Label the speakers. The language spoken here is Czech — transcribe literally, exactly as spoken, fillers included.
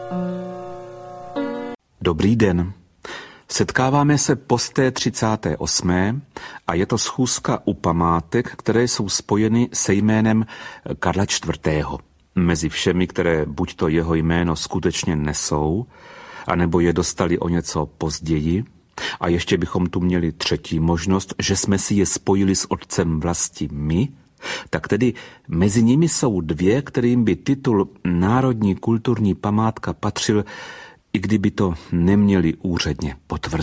Speaker 1: Dobrý den. Setkáváme se po té třicáté osmé a je to schůzka u památek, které jsou spojeny se jménem Karla čtvrtého. Mezi všemi, které buď to jeho jméno skutečně nesou, anebo je dostali o něco později. A ještě bychom tu měli třetí možnost, že jsme si je spojili s otcem vlasti my, tak tedy mezi nimi jsou dvě, kterým by titul Národní kulturní památka patřil, i kdyby to neměli úředně potvrzeno.